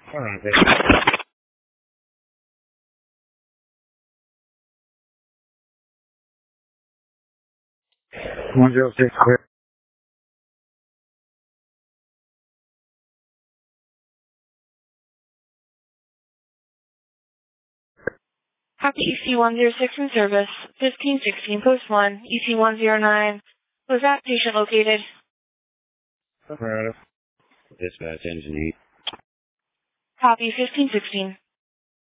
All right, baby. 106 clear. Copy EC-106 in service. 1516 post 1, EC-109. Was that patient located? Affirmative. Dispatch engine 8. Copy 1516.